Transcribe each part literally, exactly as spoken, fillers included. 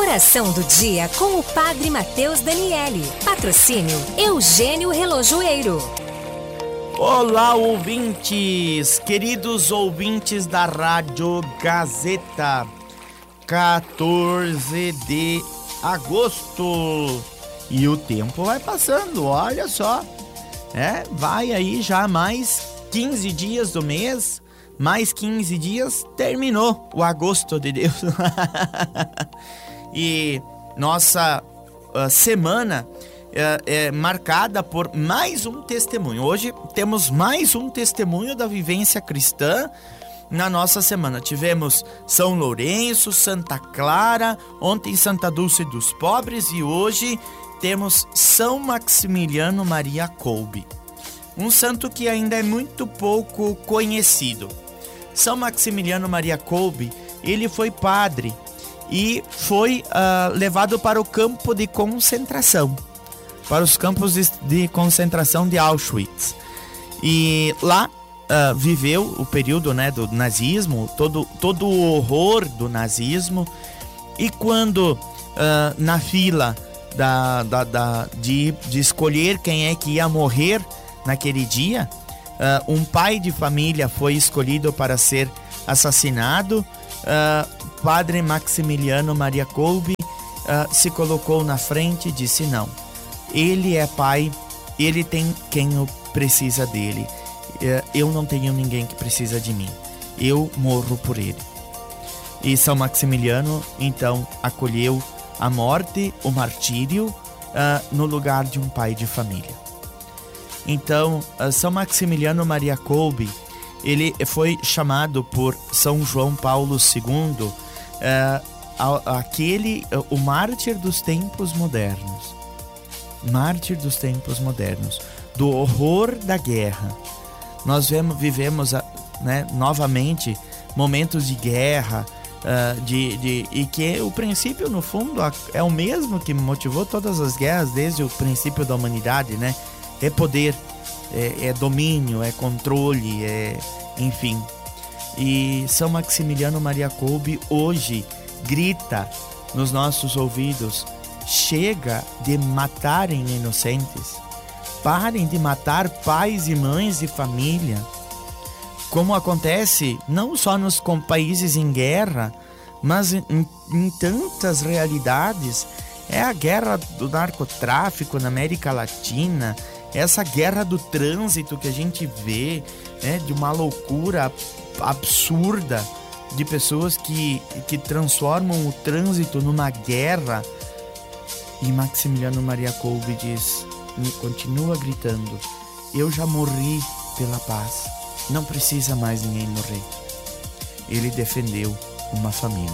Oração do dia com o Padre Mateus Daniele. Patrocínio Eugênio Relojoeiro. Olá, ouvintes, queridos ouvintes da Rádio Gazeta. quatorze de agosto. E o tempo vai passando, olha só. É, vai aí já mais quinze dias do mês. Mais quinze dias, terminou o agosto de Deus. E nossa uh, semana uh, é marcada por mais um testemunho. Hoje temos mais um testemunho da vivência cristã na nossa semana. Tivemos São Lourenço, Santa Clara, ontem Santa Dulce dos Pobres e hoje temos São Maximiliano Maria Kolbe. Um santo que ainda é muito pouco conhecido. São Maximiliano Maria Kolbe, ele foi padre e foi uh, levado para o campo de concentração, para os campos de, de concentração de Auschwitz. E lá uh, viveu o período, né, do nazismo, todo, todo o horror do nazismo. E quando uh, na fila da, da, da, de, de escolher quem é que ia morrer naquele dia, Uh, um pai de família foi escolhido para ser assassinado. Uh, Padre Maximiliano Maria Kolbe uh, se colocou na frente e disse: não, ele é pai, ele tem quem precisa dele. Uh, eu não tenho ninguém que precisa de mim, eu morro por ele. E São Maximiliano então acolheu a morte, o martírio, uh, no lugar de um pai de família. Então, São Maximiliano Maria Kolbe, ele foi chamado por São João Paulo segundo, uh, aquele, o mártir dos tempos modernos. Mártir dos tempos modernos, do horror da guerra. Nós vemos, vivemos, né, novamente momentos de guerra, uh, de, de, e que o princípio, no fundo, é o mesmo que motivou todas as guerras desde o princípio da humanidade, né? É poder, é, é domínio, é controle, é, enfim. E São Maximiliano Maria Kolbe hoje grita nos nossos ouvidos: chega de matarem inocentes, parem de matar pais e mães de família. Como acontece não só nos com países em guerra, mas em, em tantas realidades. É a guerra do narcotráfico na América Latina, essa guerra do trânsito que a gente vê, né, de uma loucura absurda de pessoas que, que transformam o trânsito numa guerra. E Maximiliano Maria Kolbe diz, continua gritando: eu já morri pela paz, não precisa mais ninguém morrer. Ele defendeu uma família.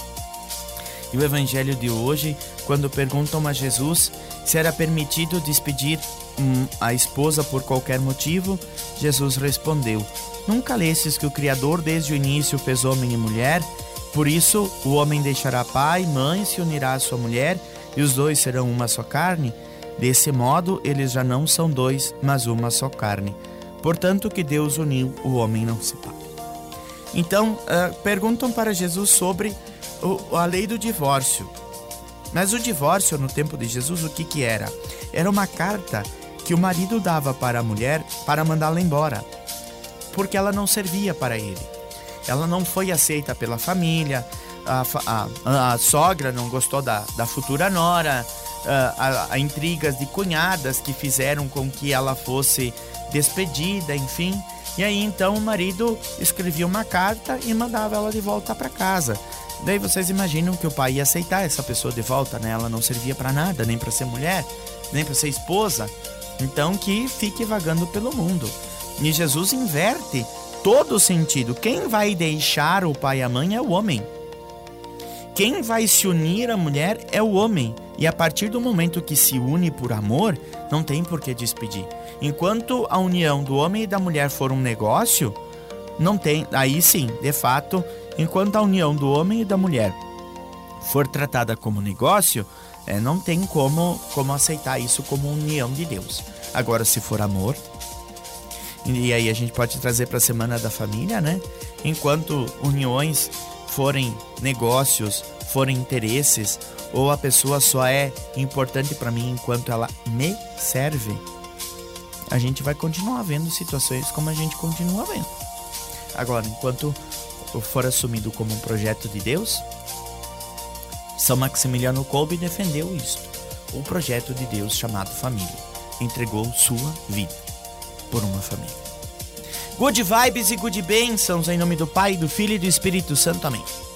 E o evangelho de hoje, quando perguntam a Jesus se era permitido despedir hum, a esposa por qualquer motivo, Jesus respondeu: nunca lestes que o Criador desde o início fez homem e mulher? Por isso o homem deixará pai e mãe, se unirá à sua mulher, e os dois serão uma só carne. Desse modo eles já não são dois, mas uma só carne. Portanto, que Deus uniu, o homem não separe. Então, uh, perguntam para Jesus sobre o, a lei do divórcio. Mas o divórcio, no tempo de Jesus, o que que era? Era uma carta que o marido dava para a mulher para mandá-la embora, porque ela não servia para ele. Ela não foi aceita pela família, a, a, a sogra não gostou da, da futura nora, a, a, a intrigas de cunhadas que fizeram com que ela fosse despedida, enfim. E aí então o marido escrevia uma carta e mandava ela de volta para casa. Daí vocês imaginam que o pai ia aceitar essa pessoa de volta, né? Ela não servia para nada, nem para ser mulher, nem para ser esposa. Então que fique vagando pelo mundo. E Jesus inverte todo o sentido. Quem vai deixar o pai e a mãe é o homem. Quem vai se unir à mulher é o homem. E a partir do momento que se une por amor, não tem por que despedir. Enquanto a união do homem e da mulher for um negócio, não tem, aí sim, de fato, enquanto a união do homem e da mulher for tratada como negócio, é, não tem como, como aceitar isso como união de Deus. Agora, se for amor, e aí a gente pode trazer para a Semana da Família, né? Enquanto uniões forem negócios, forem interesses, ou a pessoa só é importante para mim enquanto ela me serve, a gente vai continuar vendo situações como a gente continua vendo. Agora, enquanto for assumido como um projeto de Deus, São Maximiliano Kolbe defendeu isto, o projeto de Deus chamado família. Entregou sua vida por uma família. Good vibes e good bênçãos em nome do Pai, do Filho e do Espírito Santo. Amém.